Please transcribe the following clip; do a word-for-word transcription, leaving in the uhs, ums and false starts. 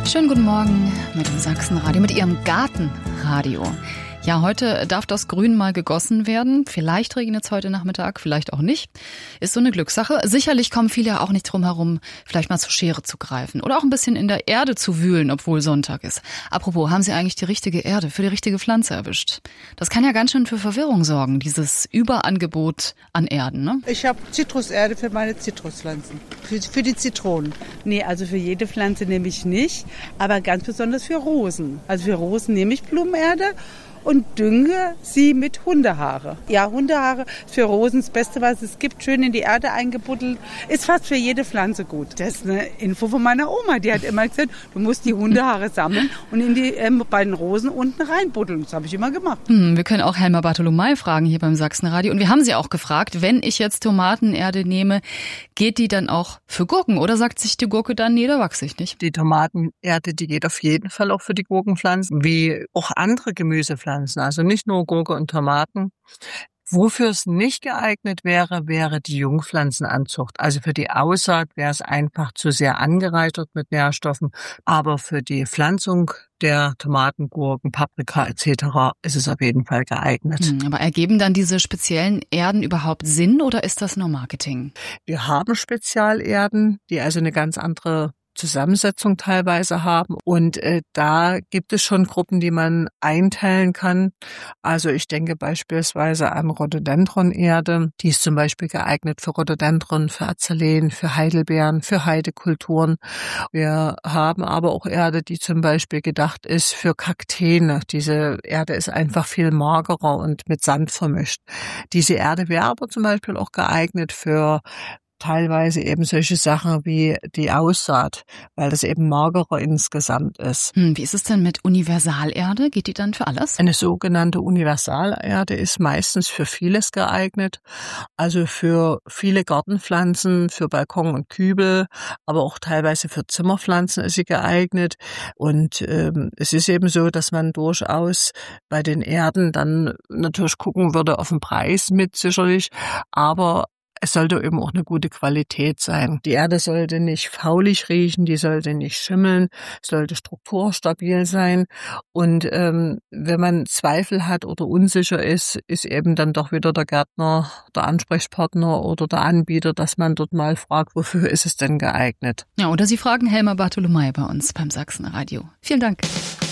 Schönen guten Morgen mit dem Sachsenradio, mit Ihrem Gartenradio. Ja, heute darf das Grün mal gegossen werden. Vielleicht regnet es heute Nachmittag, vielleicht auch nicht. Ist so eine Glückssache. Sicherlich kommen viele ja auch nicht drum herum, vielleicht mal zur Schere zu greifen oder auch ein bisschen in der Erde zu wühlen, obwohl Sonntag ist. Apropos, haben Sie eigentlich die richtige Erde für die richtige Pflanze erwischt? Das kann ja ganz schön für Verwirrung sorgen, dieses Überangebot an Erden, ne? Ich habe Zitruserde für meine Zitruspflanzen, für, für die Zitronen. Nee, also für jede Pflanze nehme ich nicht, aber ganz besonders für Rosen. Also für Rosen nehme ich Blumenerde und dünge sie mit Hundehaare. Ja, Hundehaare für Rosen das Beste, was es gibt, schön in die Erde eingebuddelt, ist fast für jede Pflanze gut. Das ist eine Info von meiner Oma, die hat immer gesagt, du musst die Hundehaare sammeln und in die ähm, beiden Rosen unten reinbuddeln. Das habe ich immer gemacht. Hm, wir können auch Helma Bartholomei fragen hier beim Sachsenradio. Und wir haben sie auch gefragt, wenn ich jetzt Tomatenerde nehme, geht die dann auch für Gurken? Oder sagt sich die Gurke dann, nee, da wachse ich nicht? Die Tomatenerde, die geht auf jeden Fall auch für die Gurkenpflanzen, wie auch andere Gemüsepflanzen. Also nicht nur Gurke und Tomaten. Wofür es nicht geeignet wäre, wäre die Jungpflanzenanzucht. Also für die Aussaat wäre es einfach zu sehr angereichert mit Nährstoffen. Aber für die Pflanzung der Tomaten, Gurken, Paprika et cetera ist es auf jeden Fall geeignet. Hm, aber ergeben dann diese speziellen Erden überhaupt Sinn oder ist das nur Marketing? Wir haben Spezialerden, die also eine ganz andere Zusammensetzung teilweise haben. Und äh, da gibt es schon Gruppen, die man einteilen kann. Also ich denke beispielsweise an Rhododendron-Erde. Die ist zum Beispiel geeignet für Rhododendron, für Azaleen, für Heidelbeeren, für Heidekulturen. Wir haben aber auch Erde, die zum Beispiel gedacht ist für Kakteen. Diese Erde ist einfach viel magerer und mit Sand vermischt. Diese Erde wäre aber zum Beispiel auch geeignet für teilweise eben solche Sachen wie die Aussaat, weil das eben magerer insgesamt ist. Hm, wie ist es denn mit Universalerde? Geht die dann für alles? Eine sogenannte Universalerde ist meistens für vieles geeignet, also für viele Gartenpflanzen, für Balkon und Kübel, aber auch teilweise für Zimmerpflanzen ist sie geeignet. Und ähm, es ist eben so, dass man durchaus bei den Erden dann natürlich gucken würde auf den Preis mit sicherlich, aber es sollte eben auch eine gute Qualität sein. Die Erde sollte nicht faulig riechen, die sollte nicht schimmeln, sollte strukturstabil sein. Und ähm, wenn man Zweifel hat oder unsicher ist, ist eben dann doch wieder der Gärtner, der Ansprechpartner oder der Anbieter, dass man dort mal fragt, wofür ist es denn geeignet. Ja, oder Sie fragen Helma Bartholomei bei uns beim Sachsenradio. Vielen Dank.